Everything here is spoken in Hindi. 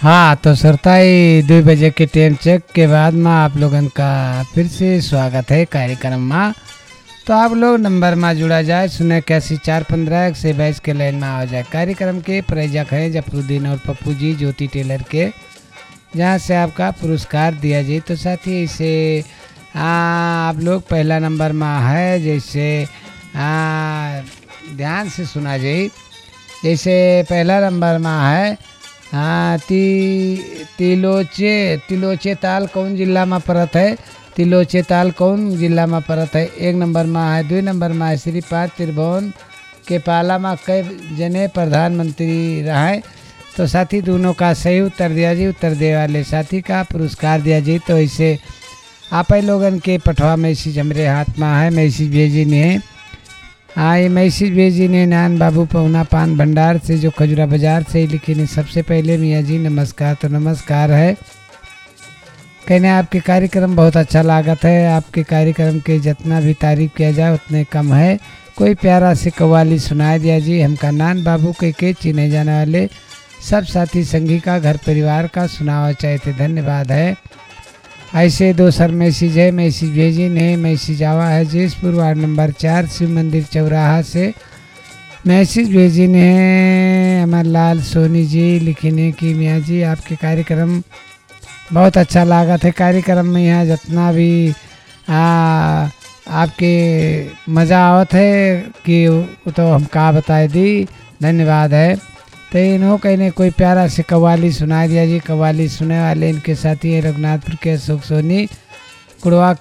हाँ तो श्रोताई 2 बजे के टाइम चेक के बाद में आप लोगन का फिर से स्वागत है कार्यक्रम में। तो आप लोग नंबर में जुड़ा जाए 08145 के लाइन में आ जाए। कार्यक्रम के प्रायोजक हैं जफरुद्दीन और पप्पू जी ज्योति टेलर के, जहाँ से आपका पुरस्कार दिया जाए। तो साथ ही इसे आप लोग पहला नंबर में है, जैसे ध्यान से सुना जाए। जैसे पहला नंबर में है तिलोचे ताल कौन जिला में परत है, तिलोचे ताल कौन जिला में परत है। 1 नंबर में है। 2 नंबर में है श्रीपाद त्रिभुवन के पाला में कई जने प्रधानमंत्री रहे। तो साथी दोनों का सही उत्तर दिया जी। उत्तर दे वाले साथी का पुरस्कार दिया जी। तो इसे आप लोगन के पठवा मैसेज हमारे हाथ में है, मैसेज भेजी नहीं है। हाँ, ये मैसेज भेजी ने नान बाबू पहुना पान भंडार से, जो खजुरा बाजार से ही लिखी ने। सबसे पहले मियाँ जी नमस्कार। तो नमस्कार है, कहने आपके कार्यक्रम बहुत अच्छा लागत है। आपके कार्यक्रम के जितना भी तारीफ किया जाए उतने कम है। कोई प्यारा से कव्वाली सुनाए दिया जी। हमका नान बाबू के चिन्हे जाने वाले सब साथी संगी का, घर परिवार का सुनावा चाहते। धन्यवाद है। ऐसे दोसर मैसेज है, मैसेज भेजी ने। मैसेज आवा है जयपुर वार्ड नंबर 4 शिव मंदिर चौराहा से। मैसेज भेजी ने अमर लाल सोनी जी, लिखने की मियाँ जी आपके कार्यक्रम बहुत अच्छा लागत है। कार्यक्रम में यहाँ जितना भी आपके मज़ा आवत है कि वो तो हम का बताए दी। धन्यवाद है। तो इन्हों कहने कोई प्यारा से कव्वाली सुना दिया जी। कव्वाली सुने वाले इनके साथी हैं रघुनाथपुर के अशोक सोनी, कुड़वा